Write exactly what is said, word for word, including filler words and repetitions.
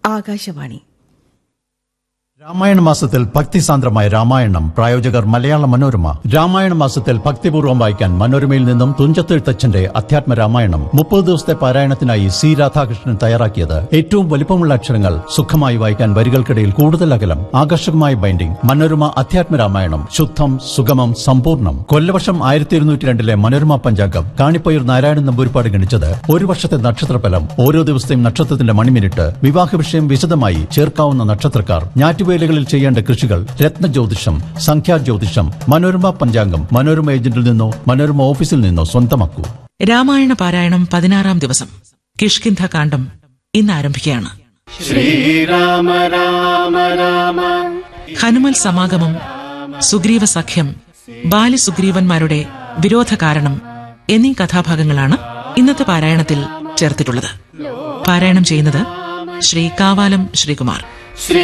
ആകാശവാണി. രാമായണ മാസത്തിൽ ഭക്തിസാന്ദ്രമായ രാമായണം. പ്രായോജകർ മലയാള മനോരമ. രാമായണ മാസത്തിൽ ഭക്തിപൂർവ്വം വായിക്കാൻ മനോരമയിൽ നിന്നും തുഞ്ചത്തെഴുത്തച്ഛന്റെ അധ്യാത്മ രാമായണം മുപ്പത് ദിവസത്തെ പാരായണത്തിനായി സി രാധാകൃഷ്ണൻ തയ്യാറാക്കിയത്. ഏറ്റവും വലിപ്പമുള്ള അക്ഷരങ്ങൾ, സുഖമായി വായിക്കാൻ വരികൾക്കിടയിൽ കൂടുതൽ അകലം, ആകർഷകമായ ബൈൻഡിംഗ്. മനോരമ അധ്യാത്മ രാമായണം. ശുദ്ധം, സുഗമം, സമ്പൂർണ്ണം. കൊല്ലവർഷം ആയിരത്തി ഇരുന്നൂറ്റി രണ്ടിലെ മനോരമ പഞ്ചാംഗം കാണിപ്പയ്യൂർ നാരായണൻ നമ്പൂരിപ്പാട് ഗണിച്ചത് ഒരു വർഷത്തെ നക്ഷത്രഫലം, ഓരോ ദിവസത്തെയും നക്ഷത്രത്തിന്റെ മണിമിനിറ്റ്, വിവാഹ വിഷയം വിശദമായി ചേർക്കാവുന്ന നക്ഷത്രക്കാർ, ഞാറ്റുവേലകളിൽ ചെയ്യേണ്ട കൃഷികൾ, രത്നജ്യോതിഷം, സംഖ്യാജ്യോതിഷം. മനോരമ പഞ്ചാംഗം മനോരമ ഏജന്റിൽ നിന്നോ മനോരമ ഓഫീസിൽ നിന്നോ സ്വന്തമാക്കൂ. രാമായണ പാരായണം പതിനാറാം ദിവസം കിഷ്കിന്ധ കാണ്ഡം ഇന്ന് ആരംഭിക്കുകയാണ്. ശ്രീരാമ രാമ രാമ. ഹനുമൽ സമാഗമം, സുഗ്രീവ സഖ്യം, ബാലി സുഗ്രീവന്മാരുടെ വിരോധ കാരണം എന്നീ കഥാഭാഗങ്ങളാണ് ഇന്നത്തെ പാരായണത്തിൽ ചേർത്തിട്ടുള്ളത്. പാരായണം ചെയ്യുന്നത് ശ്രീ കാവാലം ശ്രീകുമാർ.